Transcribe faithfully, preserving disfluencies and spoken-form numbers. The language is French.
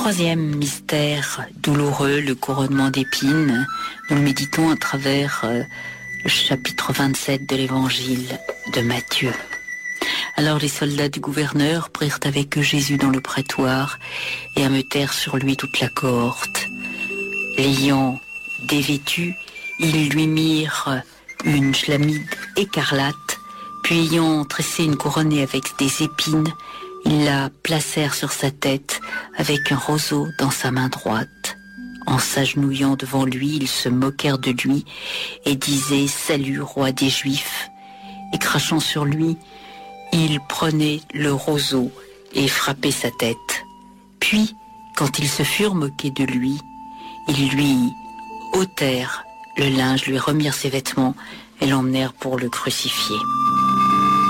Troisième mystère douloureux, le couronnement d'épines. Nous le méditons à travers euh, le chapitre vingt-sept de l'évangile de Matthieu. Alors les soldats du gouverneur prirent avec eux Jésus dans le prétoire et ameutèrent sur lui toute la cohorte. L'ayant dévêtu, ils lui mirent une chlamyde écarlate, puis ayant tressé une couronne avec des épines, ils la placèrent sur sa tête avec un roseau dans sa main droite. En s'agenouillant devant lui, ils se moquèrent de lui et disaient « Salut, roi des Juifs !» Et crachant sur lui, ils prenaient le roseau et frappaient sa tête. Puis, quand ils se furent moqués de lui, ils lui ôtèrent le linge, lui remirent ses vêtements et l'emmenèrent pour le crucifier.